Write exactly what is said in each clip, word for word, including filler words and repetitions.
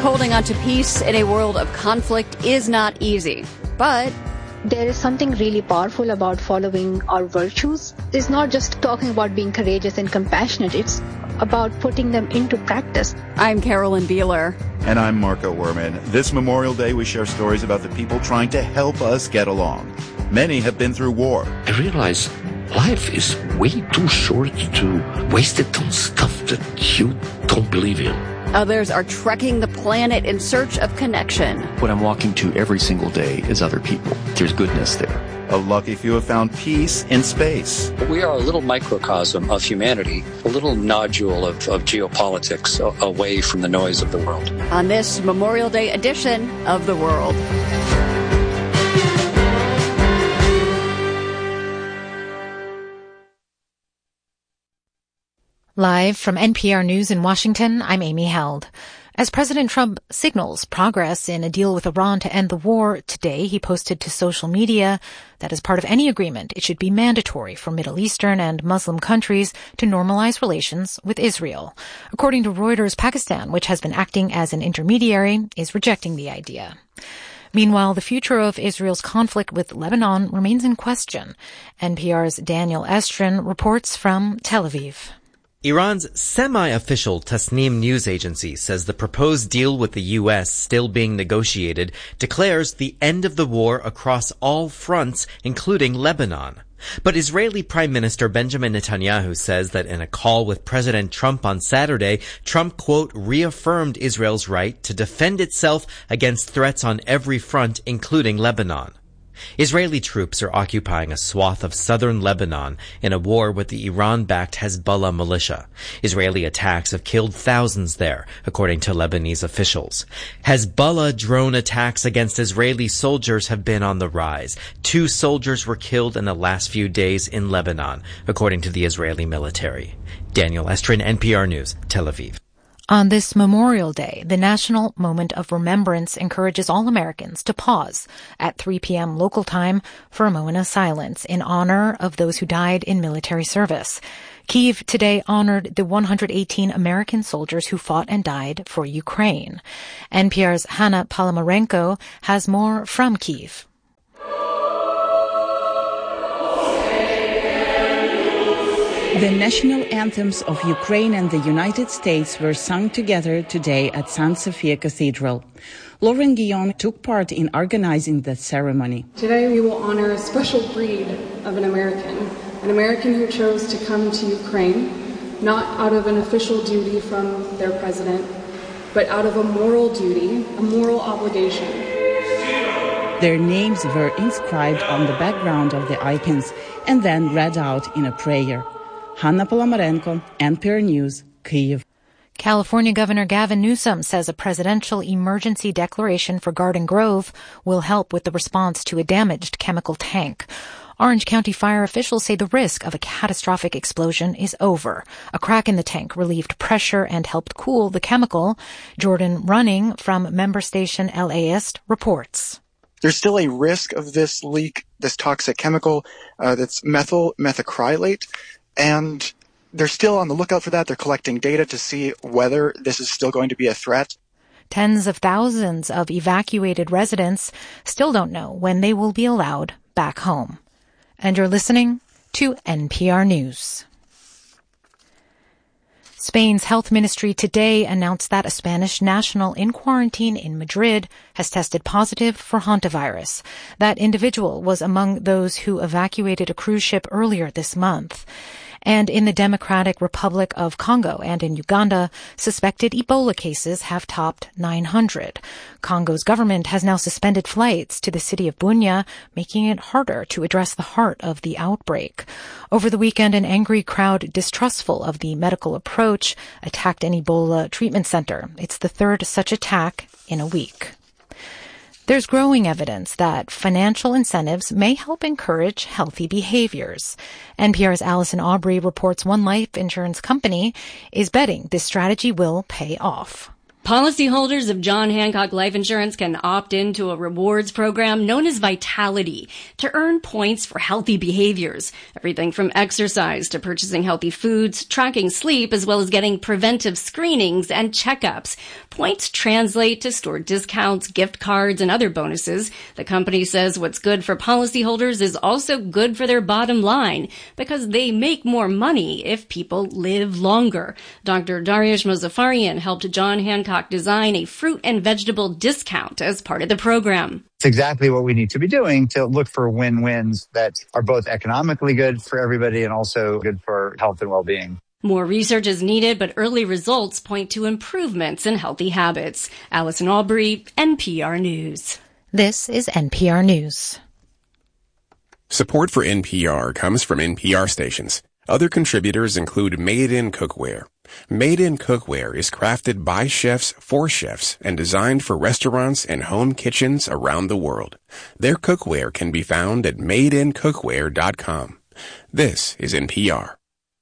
Holding on to peace in a world of conflict is not easy, but there is something really powerful about following our virtues. It's not just talking about being courageous and compassionate. It's about putting them into practice. I'm Carolyn Beeler. And I'm Marco Werman. This Memorial Day, we share stories about the people trying to help us get along. Many have been through war. I realize life is way too short to waste it on stuff that you don't believe in. Others are trekking the planet in search of connection. What I'm walking to every single day is other people. There's goodness there. A lucky few have found peace in space. We are a little microcosm of humanity, a little nodule of, of geopolitics a, away from the noise of the world. On this Memorial Day edition of The World. Live from N P R News in Washington, I'm Amy Held. As President Trump signals progress in a deal with Iran to end the war today, he posted to social media that as part of any agreement, it should be mandatory for Middle Eastern and Muslim countries to normalize relations with Israel. According to Reuters, Pakistan, which has been acting as an intermediary, is rejecting the idea. Meanwhile, the future of Israel's conflict with Lebanon remains in question. N P R's Daniel Estrin reports from Tel Aviv. Iran's semi-official Tasnim news agency says the proposed deal with the U S still being negotiated declares the end of the war across all fronts, including Lebanon. But Israeli Prime Minister Benjamin Netanyahu says that in a call with President Trump on Saturday, Trump, quote, reaffirmed Israel's right to defend itself against threats on every front, including Lebanon. Israeli troops are occupying a swath of southern Lebanon in a war with the Iran-backed Hezbollah militia. Israeli attacks have killed thousands there, according to Lebanese officials. Hezbollah drone attacks against Israeli soldiers have been on the rise. Two soldiers were killed in the last few days in Lebanon, according to the Israeli military. Daniel Estrin, N P R News, Tel Aviv. On this Memorial Day, the National Moment of Remembrance encourages all Americans to pause at three p.m. local time for a moment of silence in honor of those who died in military service. Kyiv today honored the one hundred eighteen American soldiers who fought and died for Ukraine. N P R's Hanna Palamarenko has more from Kyiv. The national anthems of Ukraine and the United States were sung together today at Saint Sophia Cathedral. Lauren Guillon took part in organizing the ceremony. Today we will honor a special breed of an American, an American who chose to come to Ukraine, not out of an official duty from their president, but out of a moral duty, a moral obligation. Their names were inscribed on the background of the icons and then read out in a prayer. Hanna Palamarenko, N P R News, Kyiv. California Governor Gavin Newsom says a presidential emergency declaration for Garden Grove will help with the response to a damaged chemical tank. Orange County fire officials say the risk of a catastrophic explosion is over. A crack in the tank relieved pressure and helped cool the chemical. Jordan Running from member station L A Ist reports. There's still a risk of this leak, this toxic chemical uh, that's methyl methacrylate. And they're still on the lookout for that. They're collecting data to see whether this is still going to be a threat. Tens of thousands of evacuated residents still don't know when they will be allowed back home. And you're listening to N P R News. Spain's health ministry today announced that a Spanish national in quarantine in Madrid has tested positive for hantavirus. That individual was among those who evacuated a cruise ship earlier this month. And in the Democratic Republic of Congo and in Uganda, suspected Ebola cases have topped nine hundred. Congo's government has now suspended flights to the city of Bunia, making it harder to address the heart of the outbreak. Over the weekend, an angry crowd distrustful of the medical approach attacked an Ebola treatment center. It's the third such attack in a week. There's growing evidence that financial incentives may help encourage healthy behaviors. N P R's Allison Aubrey reports one life insurance company is betting this strategy will pay off. Policyholders of John Hancock Life Insurance can opt into a rewards program known as Vitality to earn points for healthy behaviors. Everything from exercise to purchasing healthy foods, tracking sleep, as well as getting preventive screenings and checkups. Points translate to store discounts, gift cards, and other bonuses. The company says what's good for policyholders is also good for their bottom line because they make more money if people live longer. Doctor Dariush Mozaffarian helped John Hancock design a fruit and vegetable discount as part of the program. It's exactly what we need to be doing to look for win-wins that are both economically good for everybody and also good for health and well-being. More research is needed, but early results point to improvements in healthy habits. Allison Aubrey, N P R News. This is N P R News. Support for N P R comes from N P R stations. Other contributors include Made In Cookware. Made In Cookware is crafted by chefs for chefs and designed for restaurants and home kitchens around the world. Their cookware can be found at made in cookware dot com. This is N P R.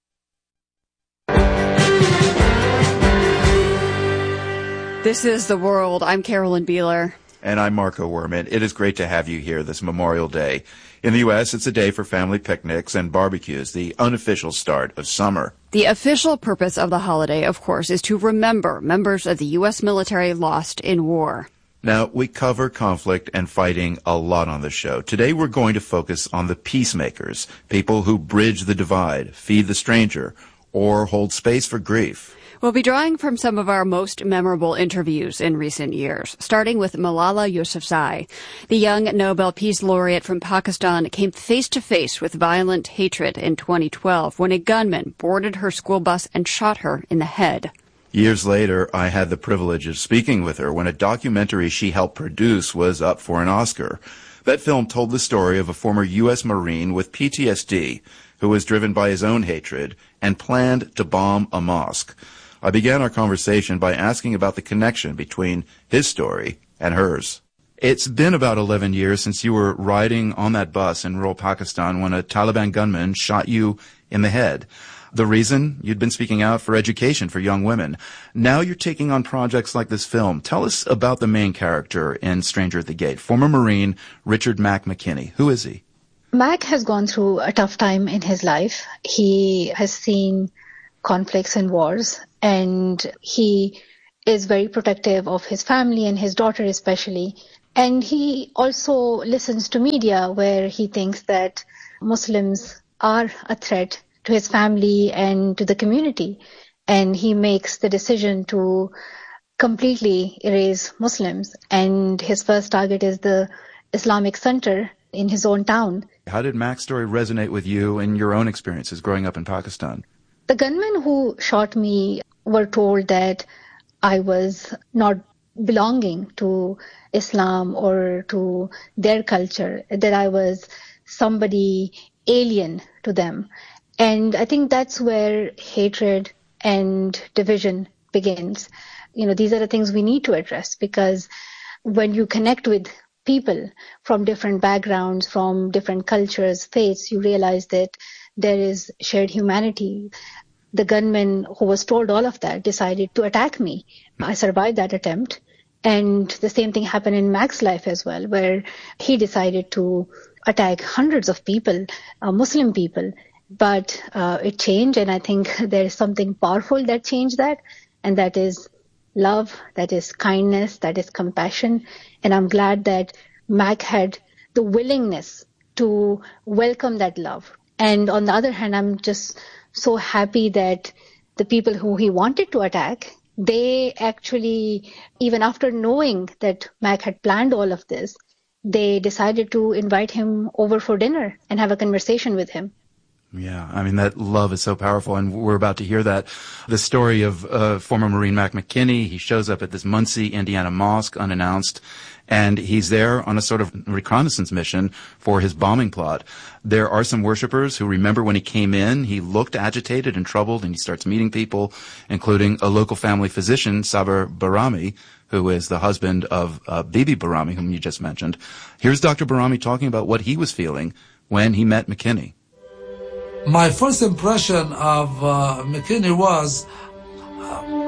This is The World. I'm Carolyn Beeler. And I'm Marco Werman. It is great to have you here this Memorial Day. In the U S, it's a day for family picnics and barbecues, the unofficial start of summer. The official purpose of the holiday, of course, is to remember members of the U S military lost in war. Now, we cover conflict and fighting a lot on the show. Today, we're going to focus on the peacemakers, people who bridge the divide, feed the stranger, or hold space for grief. We'll be drawing from some of our most memorable interviews in recent years, starting with Malala Yousafzai. The young Nobel Peace Laureate from Pakistan came face to face with violent hatred in twenty twelve when a gunman boarded her school bus and shot her in the head. Years later, I had the privilege of speaking with her when a documentary she helped produce was up for an Oscar. That film told the story of a former U S Marine with P T S D who was driven by his own hatred and planned to bomb a mosque. I began our conversation by asking about the connection between his story and hers. It's been about eleven years since you were riding on that bus in rural Pakistan when a Taliban gunman shot you in the head. The reason? You'd been speaking out for education for young women. Now you're taking on projects like this film. Tell us about the main character in Stranger at the Gate, former Marine Richard Mack McKinney. Who is he? Mac has gone through a tough time in his life. He has seen conflicts and wars, and he is very protective of his family and his daughter especially. And he also listens to media where he thinks that Muslims are a threat to his family and to the community. And he makes the decision to completely erase Muslims. And his first target is the Islamic Center in his own town. How did Mac's story resonate with you and your own experiences growing up in Pakistan? The gunmen who shot me were told that I was not belonging to Islam or to their culture, that I was somebody alien to them. And I think that's where hatred and division begins. You know, these are the things we need to address, because when you connect with people from different backgrounds, from different cultures, faiths, you realize that there is shared humanity. The gunman who was told all of that decided to attack me. I survived that attempt. And the same thing happened in Mac's life as well, where he decided to attack hundreds of people, uh, Muslim people. But uh, it changed, and I think there is something powerful that changed that, and that is love, that is kindness, that is compassion. And I'm glad that Mac had the willingness to welcome that love. And on the other hand, I'm just so happy that the people who he wanted to attack, they actually, even after knowing that Mac had planned all of this, they decided to invite him over for dinner and have a conversation with him. Yeah, I mean, that love is so powerful, and we're about to hear that. The story of uh, former Marine Mac McKinney. He shows up at this Muncie, Indiana mosque unannounced, and he's there on a sort of reconnaissance mission for his bombing plot. There are some worshipers who remember when he came in, he looked agitated and troubled, and he starts meeting people, including a local family physician, Saber Barami, who is the husband of uh, Bibi Barami, whom you just mentioned. Here's Doctor Barami talking about what he was feeling when he met McKinney. My first impression of uh, McKinney was uh,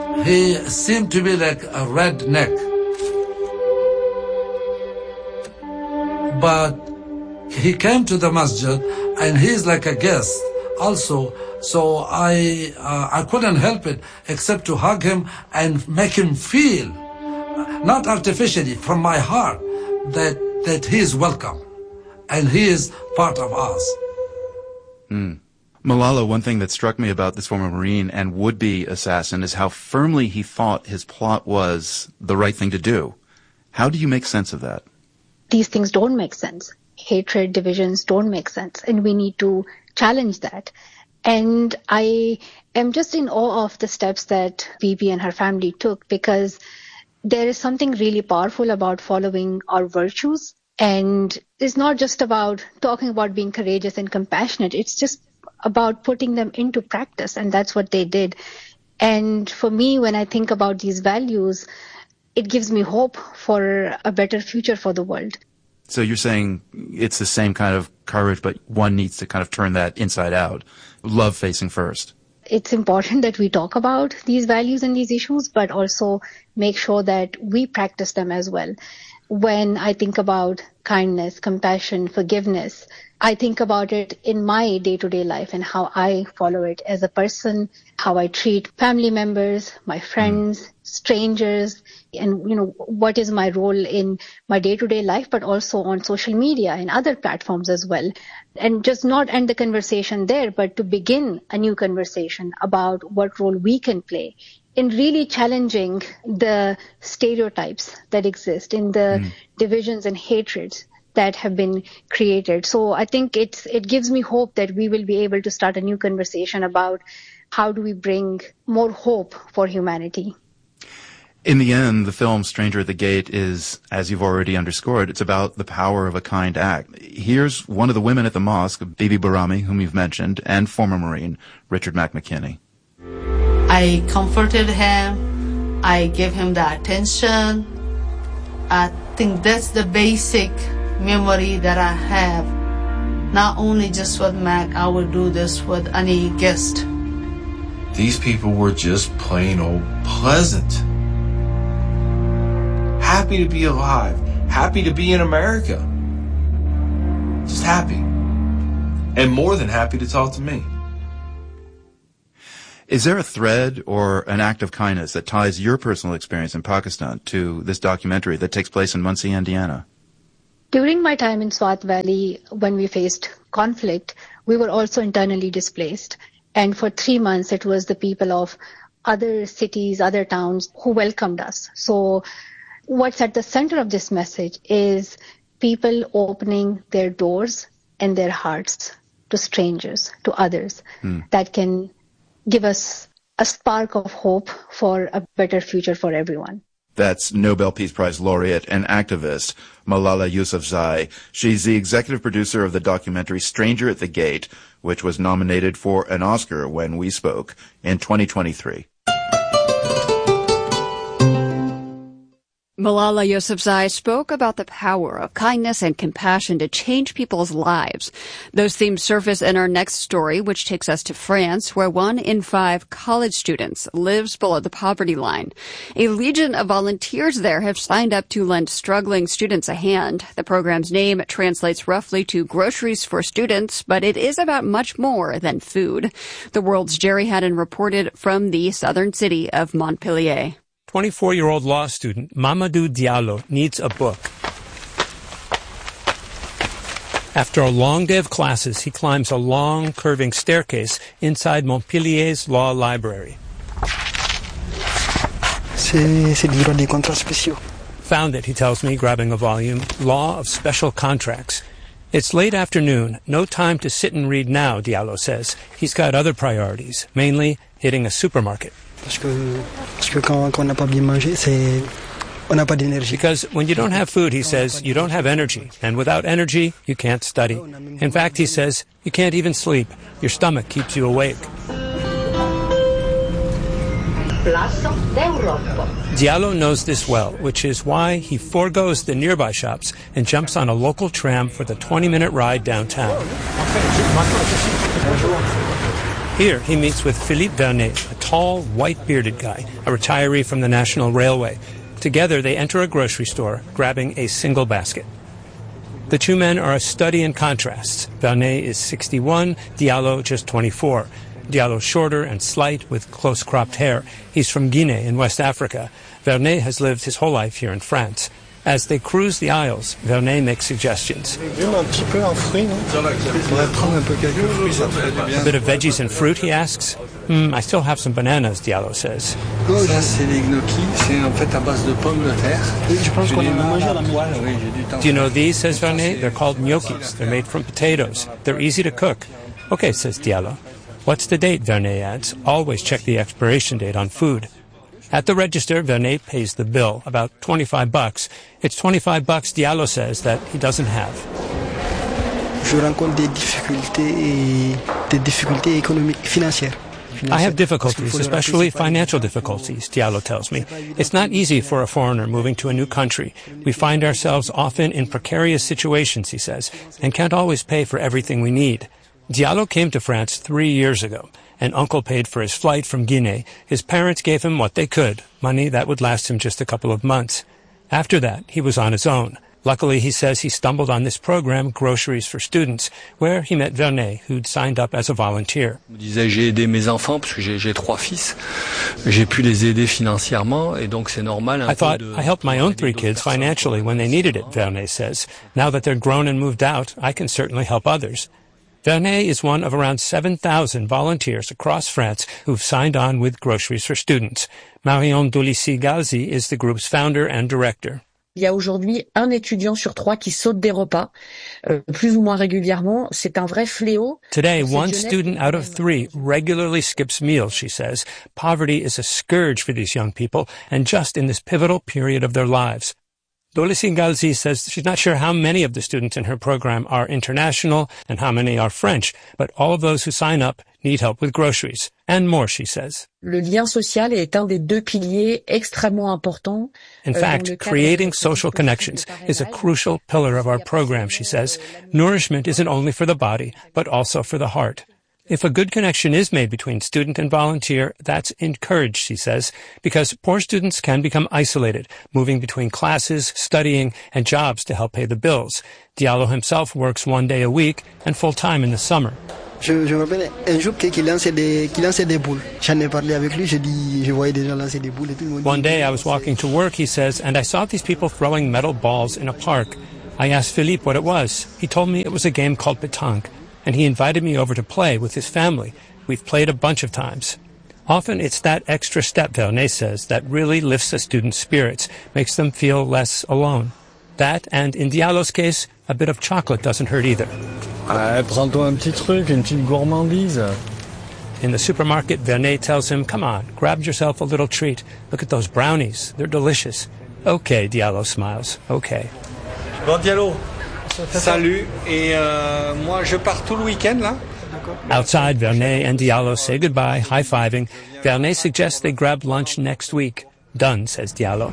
He seemed to be like a redneck. But he came to the masjid and he's like a guest also. So I uh, I couldn't help it except to hug him and make him feel, not artificially, from my heart, that, that he is welcome and he is part of us. Mm. Malala, one thing that struck me about this former Marine and would-be assassin is how firmly he thought his plot was the right thing to do. How do you make sense of that? These things don't make sense. Hatred, divisions don't make sense. And we need to challenge that. And I am just in awe of the steps that Bibi and her family took, because there is something really powerful about following our virtues. And it's not just about talking about being courageous and compassionate. It's just about putting them into practice. And that's what they did. And for me, when I think about these values, it gives me hope for a better future for the world. So you're saying it's the same kind of courage, but one needs to kind of turn that inside out. Love facing first. It's important that we talk about these values and these issues, but also make sure that we practice them as well. When I think about kindness, compassion, forgiveness, I think about it in my day-to-day life and how I follow it as a person, how I treat family members, my friends, mm. strangers, and, you know, what is my role in my day-to-day life, but also on social media and other platforms as well. And just not end the conversation there, but to begin a new conversation about what role we can play in really challenging the stereotypes that exist, in the mm. divisions and hatreds that have been created. So I think it's it gives me hope that we will be able to start a new conversation about how do we bring more hope for humanity. In the end, the film Stranger at the Gate is, as you've already underscored, it's about the power of a kind act. Here's one of the women at the mosque, Bibi Barami, whom you've mentioned, and former Marine Richard McMcKinney. I comforted him. I gave him the attention. I think that's the basic memory that I have. Not only just with Mac, I would do this with any guest. These people were just plain old pleasant. Happy to be alive. Happy to be in America. Just happy. And more than happy to talk to me. Is there a thread or an act of kindness that ties your personal experience in Pakistan to this documentary that takes place in Muncie, Indiana? During my time in Swat Valley, when we faced conflict, we were also internally displaced. And for three months, it was the people of other cities, other towns who welcomed us. So what's at the center of this message is people opening their doors and their hearts to strangers, to others, hmm. that can give us a spark of hope for a better future for everyone. That's Nobel Peace Prize laureate and activist Malala Yousafzai. She's the executive producer of the documentary Stranger at the Gate, which was nominated for an Oscar when we spoke in twenty twenty-three. Malala Yousafzai spoke about the power of kindness and compassion to change people's lives. Those themes surface in our next story, which takes us to France, where one in five college students lives below the poverty line. A legion of volunteers there have signed up to lend struggling students a hand. The program's name translates roughly to Groceries for Students, but it is about much more than food. The World's Jerry Haddon reported from the southern city of Montpellier. twenty-four-year-old law student Mamadou Diallo needs a book. After a long day of classes, he climbs a long, curving staircase inside Montpellier's law library. Found it, he tells me, grabbing a volume, Law of Special Contracts. It's late afternoon, no time to sit and read now, Diallo says. He's got other priorities, mainly hitting a supermarket. Because when you don't have food, he says, you don't have energy. And without energy, you can't study. In fact, he says, you can't even sleep. Your stomach keeps you awake. Diallo knows this well, which is why he forgoes the nearby shops and jumps on a local tram for the twenty-minute ride downtown. Here, he meets with Philippe Vernet, a tall, white-bearded guy, a retiree from the National Railway. Together, they enter a grocery store, grabbing a single basket. The two men are a study in contrasts. Vernet is sixty-one, Diallo just twenty-four. Diallo shorter and slight with close-cropped hair. He's from Guinea in West Africa. Vernet has lived his whole life here in France. As they cruise the aisles, Vernet makes suggestions. A bit of veggies and fruit, he asks. Hmm, I still have some bananas, Diallo says. Do you know these, says Vernet? They're called gnocchis. They're made from potatoes. They're easy to cook. Okay, says Diallo. What's the date, Vernet adds. Always check the expiration date on food. At the register, Vernet pays the bill, about twenty-five bucks. It's twenty-five bucks Diallo says that he doesn't have. I have difficulties, especially financial difficulties, Diallo tells me. It's not easy for a foreigner moving to a new country. We find ourselves often in precarious situations, he says, and can't always pay for everything we need. Diallo came to France three years ago. An uncle paid for his flight from Guinea. His parents gave him what they could, money that would last him just a couple of months. After that, he was on his own. Luckily, he says he stumbled on this program, Groceries for Students, where he met Vernet, who'd signed up as a volunteer. I thought I helped my own three kids financially when they needed it, Vernet says. Now that they're grown and moved out, I can certainly help others. Vernet is one of around seven thousand volunteers across France who've signed on with Groceries for Students. Marion Dolissi-Galzi is the group's founder and director. Il y a aujourd'hui un étudiant sur trois qui saute des repas, euh, plus ou moins régulièrement. C'est un vrai fléau. Today, one student out of three regularly skips meals, she says. Poverty is a scourge for these young people, and just in this pivotal period of their lives. Dolissi-Galzi says she's not sure how many of the students in her program are international and how many are French, but all of those who sign up need help with groceries. And more, she says. Le lien social est un des deux piliers extrêmement importants. In fact, creating social connections is a crucial pillar of our program, she says. Nourishment isn't only for the body, but also for the heart. If a good connection is made between student and volunteer, that's encouraged, she says, because poor students can become isolated, moving between classes, studying, and jobs to help pay the bills. Diallo himself works one day a week and full-time in the summer. Je, je me rappelle un jour qu'il lançait des, qu'il lançait des boules. J'en ai parlé avec lui, je dis, je voyais des gens lancer des boules et tout. One day I was walking to work, he says, and I saw these people throwing metal balls in a park. I asked Philippe what it was. He told me it was a game called pétanque, and he invited me over to play with his family. We've played a bunch of times. Often it's that extra step, Vernet says, that really lifts a student's spirits, makes them feel less alone. That, and in Diallo's case, a bit of chocolate doesn't hurt either. Ah, prends-toi un petit truc, une petite gourmandise. In the supermarket, Vernet tells him, come on, grab yourself a little treat. Look at those brownies. They're delicious. Okay, Diallo smiles. Okay. Bon, Diallo, salut. Et euh, moi, je pars tout le week-end, là. Outside, Vernet and Diallo say goodbye, high-fiving. Vernet suggests they grab lunch next week. Done, says Diallo.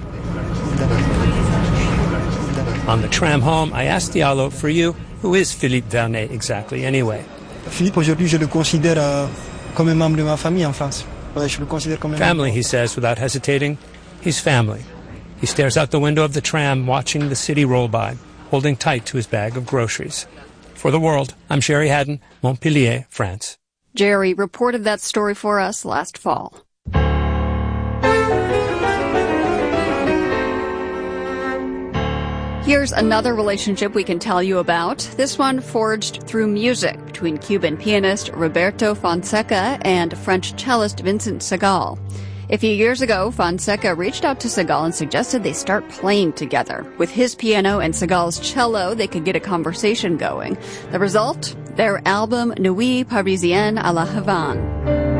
On the tram home, I asked Diallo, for you, who is Philippe Vernet exactly, anyway? Philippe, aujourd'hui, je le considère euh, comme un membre de ma famille en France. Ouais, je le considère comme un family, he says without hesitating. He's family. He stares out the window of the tram, watching the city roll by, holding tight to his bag of groceries. For the World, I'm Sherry Haddon, Montpellier, France. Jerry reported that story for us last fall. Here's another relationship we can tell you about, this one forged through music between Cuban pianist Roberto Fonseca and French cellist Vincent Segal. A few years ago, Fonseca reached out to Segal and suggested they start playing together. With his piano and Segal's cello, they could get a conversation going. The result? Their album Nuit Parisienne à la Havane.